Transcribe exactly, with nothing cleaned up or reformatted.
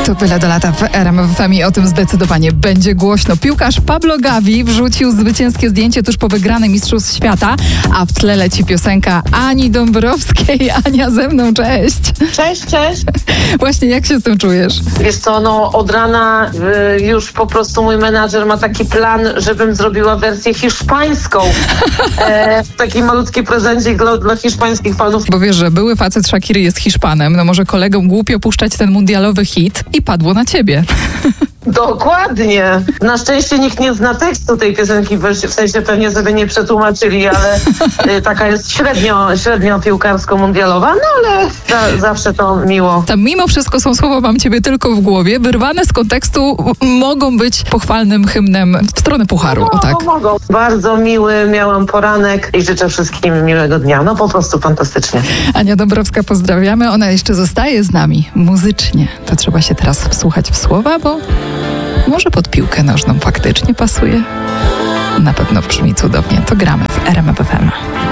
To byle do lata w R M F M i o tym zdecydowanie będzie głośno. Piłkarz Pablo Gavi wrzucił zwycięskie zdjęcie tuż po wygranej Mistrzostw Świata, a w tle leci piosenka Ani Dąbrowskiej. Ania ze mną, cześć. Cześć, cześć. Właśnie, jak się z tym czujesz? Wiesz co, no od rana y, już po prostu mój menadżer ma taki plan, żebym zrobiła wersję hiszpańską. E, taki malutki prezencik dla, dla hiszpańskich fanów. Bo wiesz, że były facet Shakiry jest Hiszpanem, no może kolegom głupio puszczać ten mundialowy hit i padło na ciebie. Dokładnie. Na szczęście nikt nie zna tekstu tej piosenki, w sensie pewnie sobie nie przetłumaczyli, ale y, taka jest średnio, średnio piłkarsko-mundialowa, no ale za, zawsze to miło. Tam mimo wszystko są słowa mam ciebie tylko w głowie, wyrwane z kontekstu mogą być pochwalnym hymnem w stronę pucharu, No, o tak. mogą. Bardzo miły miałam poranek i życzę wszystkim miłego dnia. No po prostu fantastycznie. Ania Dąbrowska, pozdrawiamy. Ona jeszcze zostaje z nami muzycznie. To trzeba się teraz wsłuchać w słowa, bo może pod piłkę nożną faktycznie pasuje. Na pewno brzmi cudownie. To gramy w R M F M.